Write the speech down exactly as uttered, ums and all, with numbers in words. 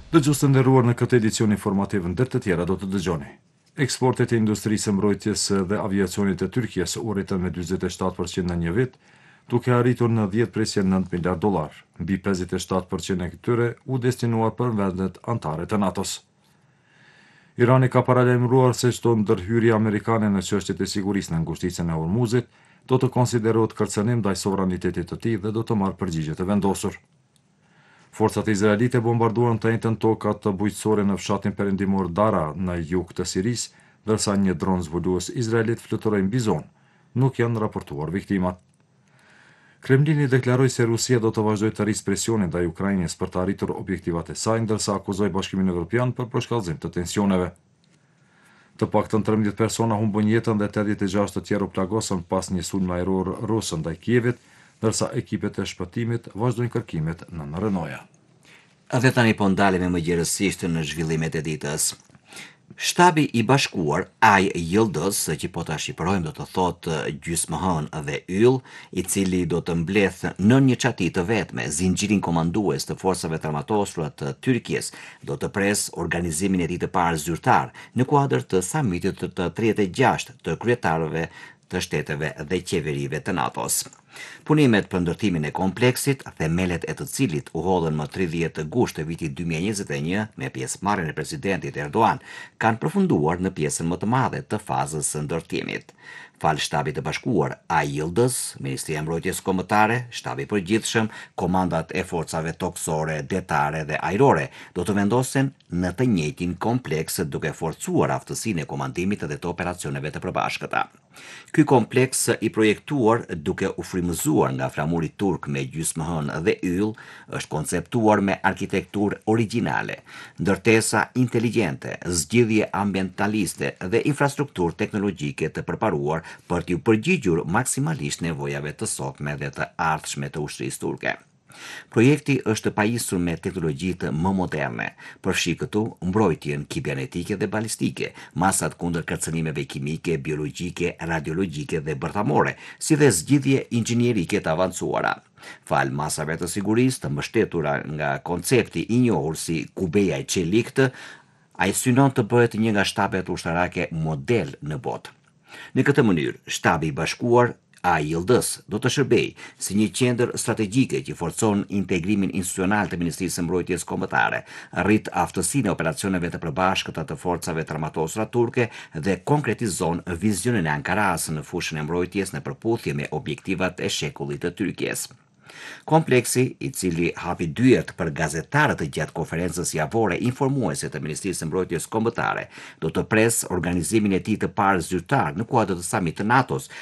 Dëgjues të nderuar, në këtë edicion informativ ndër të tjera do të dëgjoni. Eksportet e industrisë së mbrojtjes dhe aviacionit të Turqisë u rritën me njëzet e shtatë përqind në një vit, duke arritur në dhjetë presje nëntë miliard dollar. Mbi pesëdhjetë e shtatë përqind e këtyre u destinuar për vendet anëtare të NATO-s. Irani ka paralajmëruar se çdo ndërhyrje amerikane në çështjet e sigurisë në ngushticën e Hormuzit do të konsiderohet kërcënim ndaj sovranitetit të tij dhe do të marrë përgjigje të vendosur. Forcat izraelite bombarduan të njëjtën tokat të bujqësore në fshatin perëndimor Dara në jug të Sirisë, ndërsa një dron zbulues izraelit fluturoi mbi zonë. Nuk janë raportuar viktimat. Kremlini deklaroi se Rusia do të vazhdojë të rrisë presionin ndaj Ukrainës për të arritur objektivat e saj, ndërsa akuzoi Bashkimin Evropian për përshkallëzim të tensioneve. Të paktën trembëdhjetë persona humbën jetën dhe tetëdhjetë e gjashtë të tjerë u plagosën pas një sulmi ajror rus ndaj Kievit, ndërsa ekipet e shpëtimit vazhdojnë kërkimet në rrënoja. Dhe tani po ndalemi më gjërësisht në zhvillimet e ditës. Shtabi i bashkuar, Aj Yıldız, që po ta shqipërojmë do të thotë gjysmëhën dhe yll, i cili do të mbledh në një çati të vetme zinxhirin komandues të forcave të armatosura të Tyrkisë, do të pres organizimin e tij të parë zyrtar në kuadër të samitit të tridhjetë e gjashtë të kryetarëve të shteteve dhe qeverive të NATO-s. Punimet për ndërtimin e kompleksit, themelet e të cilit u hodhën më tridhjetë gusht të vitit dy mijë e njëzet e një me pjesëmarrjen e presidentit Erdogan, kanë përfunduar në pjesën më të madhe të fazës së ndërtimit. Fal shtabit të bashkuar, Aj Yıldız, Ministria e Mbrojtjes Kombëtare, shtabi i përgjithshëm, komandat e forcave tokësore, detare dhe ajrore do të vendosen në të njëjtin kompleks duke forcuar aftësinë e komandimit dhe të operacioneve të përbashkëta. Ky kompleks i projektuar duke u frymëzuar nga flamuri turk me gjysmëhën dhe yll, është konceptuar me arkitekturë origjinale, ndërtesa inteligjente, zgjidhje ambientaliste dhe infrastrukturë teknologjike të përparuar për t'ju përgjigjur maksimalisht nevojave të sotme dhe të ardhshme të ushtrisë turke. Projekti është pajisur me teknologjitë më moderne, përfshi këtu mbrojtjen kibernetike dhe balistike, masat kundër kërcënimeve kimike, biologjike, radiologjike dhe bërthamore, si dhe zgjidhje inxhinierike të avancuara. Fal masave të sigurisë të mbështetura nga koncepti i njohur si kubeja e çelikt, ai synon të bëhet një nga shtapet ushtarake model në botë. Në këtë mënyrë, shtabi i bashkuar Aj Yıldız do të shërbej si një qendër strategjike që forcon integrimin institucional të Ministrisë së Mbrojtjes Kombëtare, rrit aftësinë e operacioneve të përbashkëta të forcave të armatosura turke dhe konkretizon vizionin e Ankaras në fushën e mbrojtjes në përputhje me objektivat e shekullit të Tyrkisë. Kompleksi, i cili hapi dyert për gazetarët gjatë konferencës javore informuese të Ministrisë së Mbrojtjes Kombëtare, do të pres organizimin e tij të parë zyrtar në kuadër të samit të NATO-s